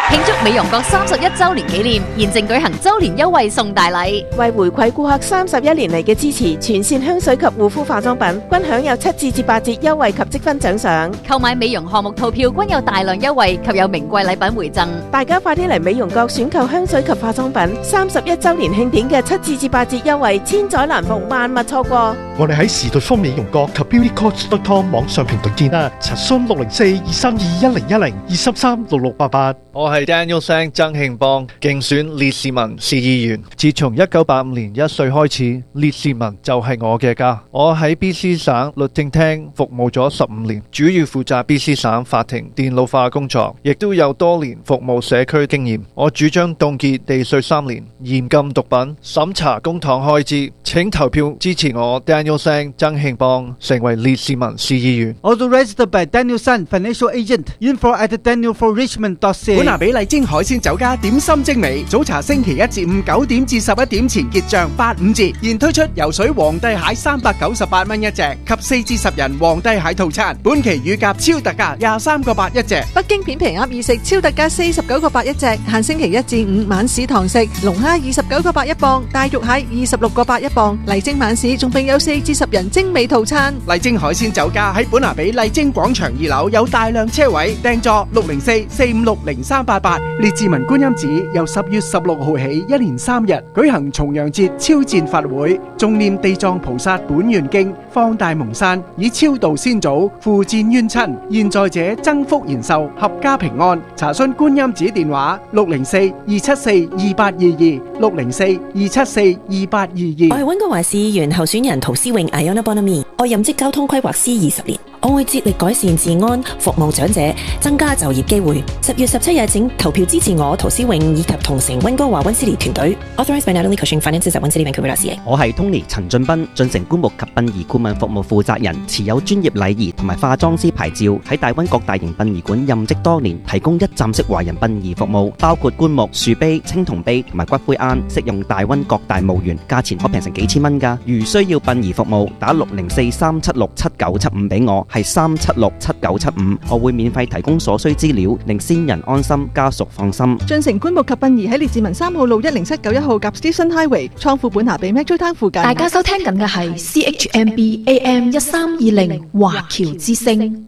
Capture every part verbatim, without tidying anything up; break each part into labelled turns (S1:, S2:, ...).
S1: 慶祝美容閣三十一周年紀念，現正舉行周年優惠送大禮。
S2: 為回饋顧客三十一年嚟嘅支持，全線香水及護膚化妝品均享有七至至八折優惠及積分獎賞。
S1: 購買美容項目套票均有大量優惠及有名貴禮品回贈。
S2: 大家快啲嚟美容閣選購香水及化妝品，三十一周年慶典嘅七至至八折優惠，千載難逢，萬勿錯過。
S3: 我哋喺時代豐美容閣及 beauty coach dot com 網上平台見啦，查詢六零四二三二一零一零二三三六六八八。
S4: 我係 Daniel Sang 曾慶邦，競選列士文市議員。自從一九八五年一歲開始，列士文就係我嘅家。我喺 B C 省律政廳服務咗十五年，主要負責 B C 省法庭電腦化工作，亦都有多年服務社區經驗。我主張凍結地稅三年，嚴禁毒品，審查公帑開支。請投票支持我 Daniel Sang 曾慶邦成為列士文市議員。
S5: Also registered by Daniel Sang Financial Agent. Info at daniel for richmond dot c a。
S6: 本拿比麗晶海鮮酒家點心精美，早茶星期一至五九點至十一點前結賬八五折，現推出游水皇帝蟹三百九十八蚊一隻及四至十人皇帝蟹套餐，本期乳鴿超特價廿三個八一隻。
S7: 北京片皮鴨意食超特價四十九個八一隻，限星期一至五晚市堂食，龍蝦二十九個八一磅，大肉蟹二十六個八一磅。麗晶晚市仲並有四至十人精美套餐。
S6: 麗晶海鮮酒家喺本拿比麗晶廣場二樓有大量車位，訂座六零四四五六零三八八。列治文觀音寺由十月十六號起一連三日舉行重陽節超薦法會，誦念地藏菩薩本願經，放大蒙山，以超度先祖，付戰冤親，現在者增福延壽，合家平安。查詢觀音寺電話六零四二七四二八二二六零四二七四二八二二。
S8: 我係溫哥華市議員候選人陶思穎 Iona Bonamy， 我任職交通規劃師二十年，我會致力改善治安，服務長者，增加就業機會。十月十七日請投票支持我陶思穎以及同城溫哥華溫斯利團隊。Authorized by Natalie Cushing Finances at 溫斯利 Vancouver dot c a。
S9: 我係 Tony 陳俊斌，進城棺木及殯儀顧問服務負責人，持有專業禮儀同埋化妝師牌照，喺大溫各大型殯儀館任職多年，提供一站式華人殯儀服務，包括棺木、樹碑、青銅碑同埋骨灰龕，適用大溫各大墓園，價錢可平成幾千蚊㗎。如需要殯儀服務，打六零四三七六七九七五俾我，係三七六七九七五，我會免費提供所需資料，令先人安心，家屬放心。
S7: 進城棺木及殯儀喺列治文三號路一零七九一號及 Stephen Highway 倉庫本拿比 Metro Town 附近。
S10: 大家收聽緊嘅係 C H M B A M 一三二零華僑之聲。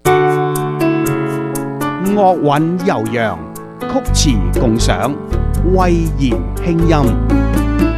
S6: 樂韻悠揚，曲詞共賞，慧言輕音。